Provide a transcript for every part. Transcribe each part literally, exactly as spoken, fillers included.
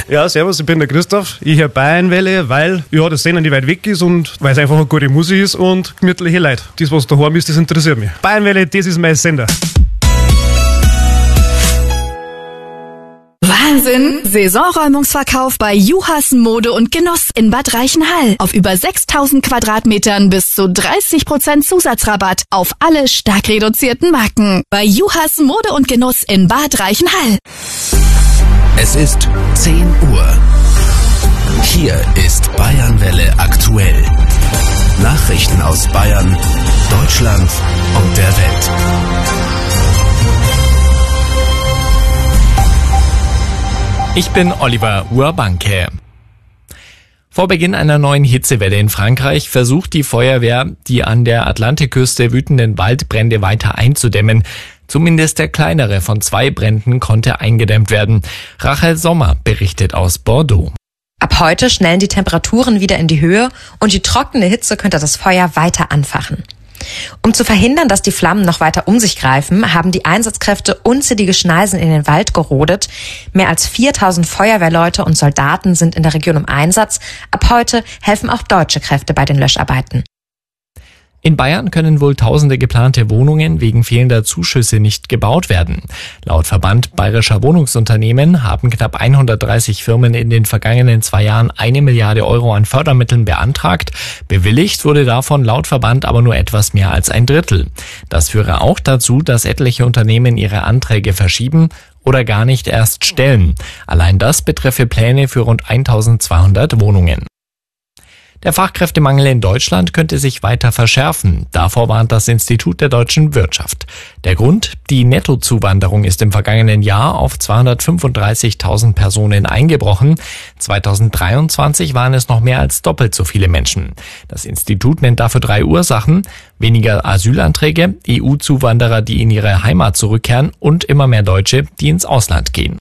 Ja, servus, ich bin der Christoph. Ich höre Bayernwelle, weil ja, das Sender nicht weit weg ist und weil es einfach eine gute Musik ist und gemütliche Leute. Das, was daheim ist, das interessiert mich. Bayernwelle, das ist mein Sender. Wahnsinn! Saisonräumungsverkauf bei Juhas Mode und Genuss in Bad Reichenhall. Auf über sechstausend Quadratmetern bis zu dreißig Prozent Zusatzrabatt auf alle stark reduzierten Marken. Bei Juhas Mode und Genuss in Bad Reichenhall. Es ist zehn Uhr. Hier ist Bayernwelle aktuell. Nachrichten aus Bayern, Deutschland und der Welt. Ich bin Oliver Urbanke. Vor Beginn einer neuen Hitzewelle in Frankreich versucht die Feuerwehr, die an der Atlantikküste wütenden Waldbrände weiter einzudämmen. Zumindest der kleinere von zwei Bränden konnte eingedämmt werden. Rachel Sommer berichtet aus Bordeaux. Ab heute schnellen die Temperaturen wieder in die Höhe und die trockene Hitze könnte das Feuer weiter anfachen. Um zu verhindern, dass die Flammen noch weiter um sich greifen, haben die Einsatzkräfte unzählige Schneisen in den Wald gerodet. Mehr als viertausend Feuerwehrleute und Soldaten sind in der Region im Einsatz. Ab heute helfen auch deutsche Kräfte bei den Löscharbeiten. In Bayern können wohl tausende geplante Wohnungen wegen fehlender Zuschüsse nicht gebaut werden. Laut Verband Bayerischer Wohnungsunternehmen haben knapp hundertdreißig Firmen in den vergangenen zwei Jahren eine Milliarde Euro an Fördermitteln beantragt. Bewilligt wurde davon laut Verband aber nur etwas mehr als ein Drittel. Das führe auch dazu, dass etliche Unternehmen ihre Anträge verschieben oder gar nicht erst stellen. Allein das betreffe Pläne für rund eintausendzweihundert Wohnungen. Der Fachkräftemangel in Deutschland könnte sich weiter verschärfen. Davor warnt das Institut der deutschen Wirtschaft. Der Grund? Die Nettozuwanderung ist im vergangenen Jahr auf zweihundertfünfunddreißigtausend Personen eingebrochen. zweitausenddreiundzwanzig waren es noch mehr als doppelt so viele Menschen. Das Institut nennt dafür drei Ursachen: weniger Asylanträge, E U-Zuwanderer, die in ihre Heimat zurückkehren und immer mehr Deutsche, die ins Ausland gehen.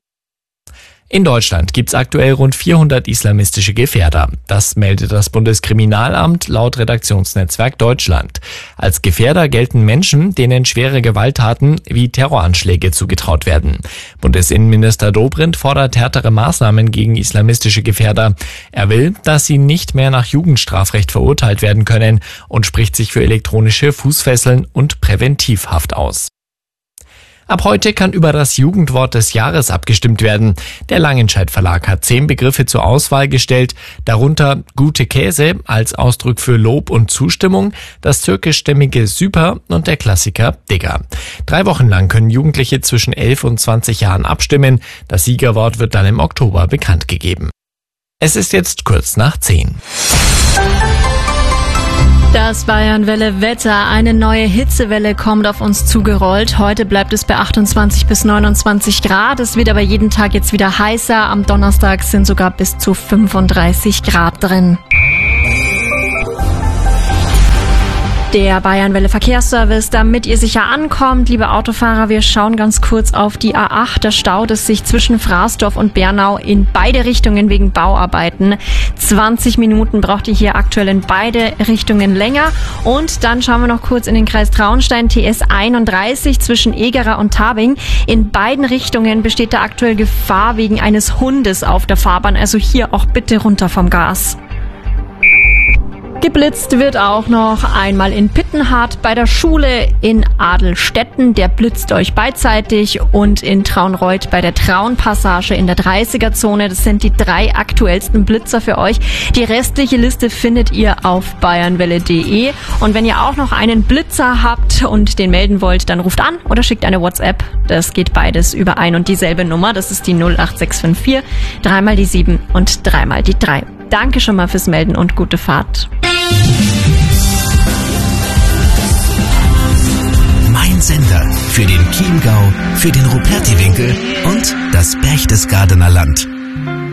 In Deutschland gibt's aktuell rund vierhundert islamistische Gefährder. Das meldet das Bundeskriminalamt laut Redaktionsnetzwerk Deutschland. Als Gefährder gelten Menschen, denen schwere Gewalttaten wie Terroranschläge zugetraut werden. Bundesinnenminister Dobrindt fordert härtere Maßnahmen gegen islamistische Gefährder. Er will, dass sie nicht mehr nach Jugendstrafrecht verurteilt werden können und spricht sich für elektronische Fußfesseln und Präventivhaft aus. Ab heute kann über das Jugendwort des Jahres abgestimmt werden. Der Langenscheidt Verlag hat zehn Begriffe zur Auswahl gestellt, darunter gute Käse als Ausdruck für Lob und Zustimmung, das türkischstämmige Süper und der Klassiker Digger. Drei Wochen lang können Jugendliche zwischen elf und zwanzig Jahren abstimmen. Das Siegerwort wird dann im Oktober bekannt gegeben. Es ist jetzt kurz nach zehn. Das Bayernwelle-Wetter. Eine neue Hitzewelle kommt auf uns zugerollt. Heute bleibt es bei achtundzwanzig bis neunundzwanzig Grad. Es wird aber jeden Tag jetzt wieder heißer. Am Donnerstag sind sogar bis zu fünfunddreißig Grad drin. Der Bayernwelle Verkehrsservice, damit ihr sicher ankommt, liebe Autofahrer, wir schauen ganz kurz auf die A acht. Da staut es sich zwischen Fraßdorf und Bernau in beide Richtungen wegen Bauarbeiten. zwanzig Minuten braucht ihr hier aktuell in beide Richtungen länger. Und dann schauen wir noch kurz in den Kreis Traunstein, T S einunddreißig zwischen Egerer und Tabing. In beiden Richtungen besteht da aktuell Gefahr wegen eines Hundes auf der Fahrbahn. Also hier auch bitte runter vom Gas. Geblitzt wird auch noch einmal in Pittenhardt bei der Schule, in Adelstetten, der blitzt euch beidseitig, und in Traunreut bei der Traunpassage in der dreißiger-Zone. Das sind die drei aktuellsten Blitzer für euch. Die restliche Liste findet ihr auf bayernwelle punkt de. Und wenn ihr auch noch einen Blitzer habt und den melden wollt, dann ruft an oder schickt eine WhatsApp. Das geht beides über ein und dieselbe Nummer. Das ist die null acht sechs fünf vier, dreimal die sieben und dreimal die drei. Danke schon mal fürs Melden und gute Fahrt. Mein Sender für den Chiemgau, für den Rupertiwinkel und das Berchtesgadener Land.